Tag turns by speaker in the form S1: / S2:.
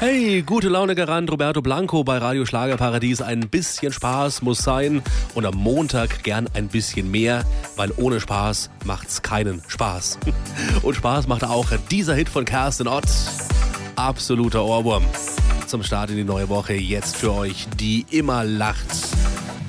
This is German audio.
S1: Hey, gute Laune Garant, Roberto Blanco bei Radio Schlagerparadies. Ein bisschen Spaß muss sein und am Montag gern ein bisschen mehr, weil ohne Spaß macht's keinen Spaß. Und Spaß macht auch dieser Hit von Kerstin Ott. Absoluter Ohrwurm. Zum Start in die neue Woche jetzt für euch, die immer lacht.